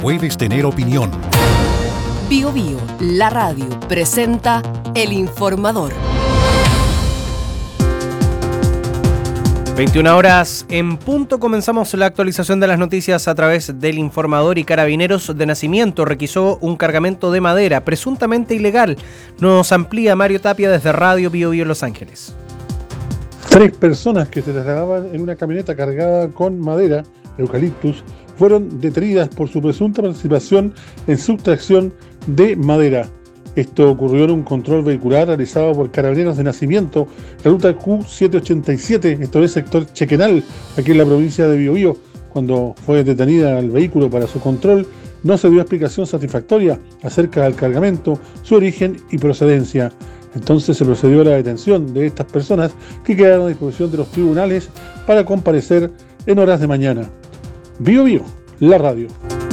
puedes tener opinión. Bio Bio, la radio, presenta El Informador. 21 horas en punto, comenzamos la actualización de las noticias a través del Informador. Y Carabineros de Nacimiento requisó un cargamento de madera presuntamente ilegal. Nos amplía Mario Tapia desde Radio Bio Bio Los Ángeles. 3 personas que se trasladaban en una camioneta cargada con madera, eucaliptus, fueron detenidas por su presunta participación en sustracción de madera. Esto ocurrió en un control vehicular realizado por Carabineros de Nacimiento, la ruta Q787, esto es sector Chequenal, aquí en la provincia de Biobío. Cuando fue detenida el vehículo para su control, no se dio explicación satisfactoria acerca del cargamento, su origen y procedencia. Entonces se procedió a la detención de estas personas que quedaron a disposición de los tribunales para comparecer en horas de mañana. Bio Bio, la radio.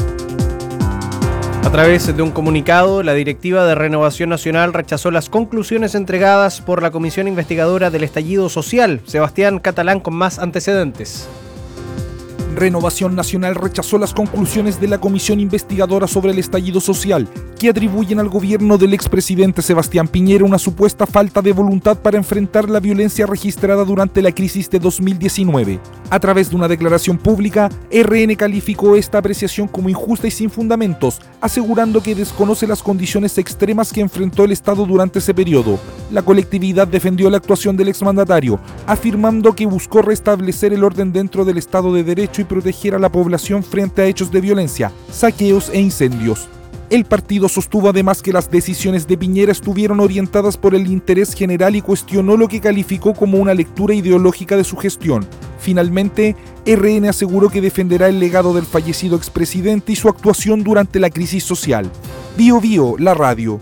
A través de un comunicado, la Directiva de Renovación Nacional rechazó las conclusiones entregadas por la Comisión Investigadora del Estallido Social. Sebastián Catalán con más antecedentes. Renovación Nacional rechazó las conclusiones de la Comisión Investigadora sobre el Estallido Social, que atribuyen al gobierno del expresidente Sebastián Piñera una supuesta falta de voluntad para enfrentar la violencia registrada durante la crisis de 2019. A través de una declaración pública, RN calificó esta apreciación como injusta y sin fundamentos, asegurando que desconoce las condiciones extremas que enfrentó el Estado durante ese periodo. La colectividad defendió la actuación del exmandatario, afirmando que buscó restablecer el orden dentro del Estado de Derecho y proteger a la población frente a hechos de violencia, saqueos e incendios. El partido sostuvo además que las decisiones de Piñera estuvieron orientadas por el interés general y cuestionó lo que calificó como una lectura ideológica de su gestión. Finalmente, RN aseguró que defenderá el legado del fallecido expresidente y su actuación durante la crisis social. Bio Bio, la radio.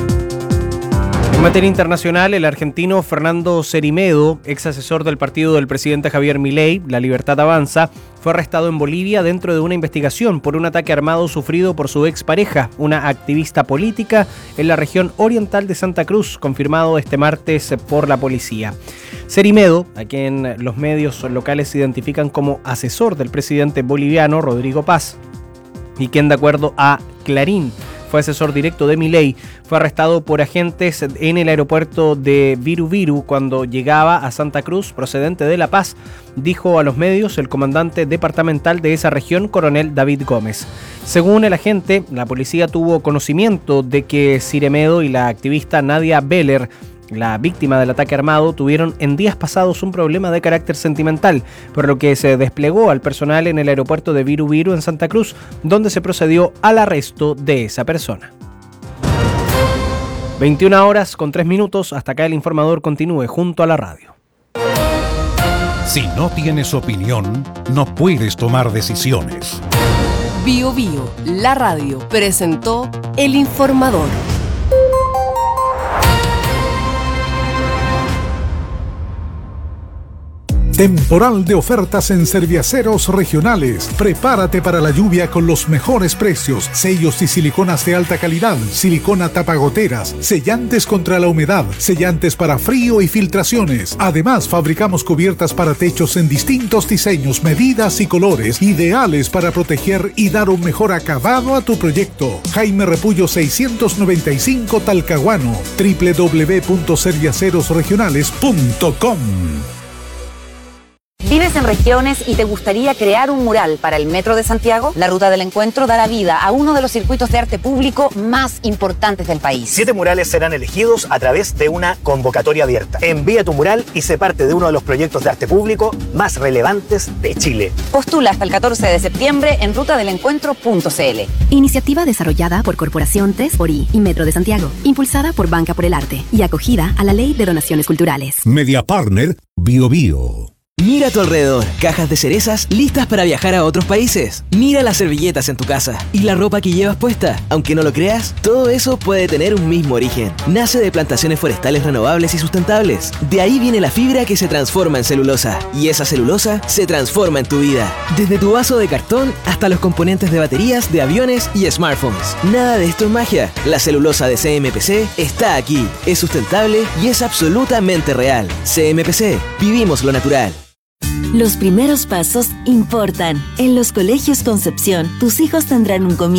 En materia internacional, el argentino Fernando Cerimedo, ex asesor del partido del presidente Javier Milei, La Libertad Avanza, fue arrestado en Bolivia dentro de una investigación por un ataque armado sufrido por su expareja, una activista política en la región oriental de Santa Cruz, confirmado este martes por la policía. Cerimedo, a quien los medios locales identifican como asesor del presidente boliviano Rodrigo Paz, y quien, de acuerdo a Clarín, fue asesor directo de Milei, fue arrestado por agentes en el aeropuerto de Viru Viru cuando llegaba a Santa Cruz procedente de La Paz, dijo a los medios el comandante departamental de esa región, coronel David Gómez. Según el agente, la policía tuvo conocimiento de que Cerimedo y la activista Nadia Beller, la víctima del ataque armado, tuvieron en días pasados un problema de carácter sentimental, por lo que se desplegó al personal en el aeropuerto de Viru Viru en Santa Cruz, donde se procedió al arresto de esa persona. 21 horas con 3 minutos, hasta acá el Informador continúe junto a la radio. Si no tienes opinión, no puedes tomar decisiones. Bio Bio, la radio, presentó El Informador. Temporal de ofertas en Serviaceros Regionales. Prepárate para la lluvia con los mejores precios. Sellos y siliconas de alta calidad, silicona tapagoteras, sellantes contra la humedad, sellantes para frío y filtraciones. Además, fabricamos cubiertas para techos en distintos diseños, medidas y colores, ideales para proteger y dar un mejor acabado a tu proyecto. Jaime Repullo 695 Talcahuano. www.serviacerosregionales.com. ¿Vives en regiones y te gustaría crear un mural para el Metro de Santiago? La Ruta del Encuentro dará vida a uno de los circuitos de arte público más importantes del país. 7 murales serán elegidos a través de una convocatoria abierta. Envía tu mural y sé parte de uno de los proyectos de arte público más relevantes de Chile. Postula hasta el 14 de septiembre en rutadelencuentro.cl. Iniciativa desarrollada por Corporación 3xI y Metro de Santiago, impulsada por Banca por el Arte y acogida a la Ley de Donaciones Culturales. Media Partner Bio Bio. Mira a tu alrededor, cajas de cerezas listas para viajar a otros países. Mira las servilletas en tu casa y la ropa que llevas puesta. Aunque no lo creas, todo eso puede tener un mismo origen. Nace de plantaciones forestales renovables y sustentables. De ahí viene la fibra que se transforma en celulosa. Y esa celulosa se transforma en tu vida. Desde tu vaso de cartón hasta los componentes de baterías, de aviones y smartphones. Nada de esto es magia. La celulosa de CMPC está aquí. Es sustentable y es absolutamente real. CMPC, vivimos lo natural. Los primeros pasos importan. En los colegios Concepción, tus hijos tendrán un comienzo